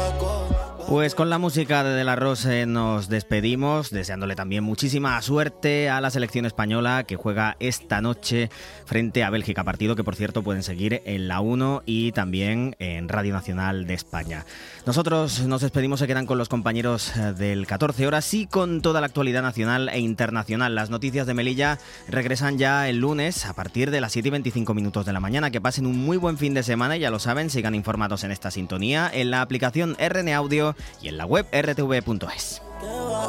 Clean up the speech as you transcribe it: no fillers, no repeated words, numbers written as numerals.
Pues con la música de De La Rose nos despedimos, deseándole también muchísima suerte a la selección española que juega esta noche frente a Bélgica, partido que por cierto pueden seguir en La 1 y también en Radio Nacional de España. Nosotros nos despedimos, se quedan con los compañeros del 14 horas y con toda la actualidad nacional e internacional. Las noticias de Melilla regresan ya el lunes a partir de las 7:25 de la mañana. Que pasen un muy buen fin de semana y ya lo saben, sigan informados en esta sintonía, en la aplicación RN Audio y en la web rtv.es.